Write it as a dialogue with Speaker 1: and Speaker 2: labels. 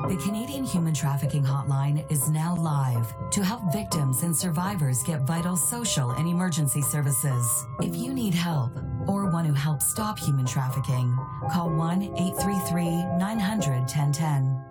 Speaker 1: The Canadian Human Trafficking Hotline is now live to help victims and survivors get vital social and emergency services. If you need help or want to help stop human trafficking, call 1-833-900-1010.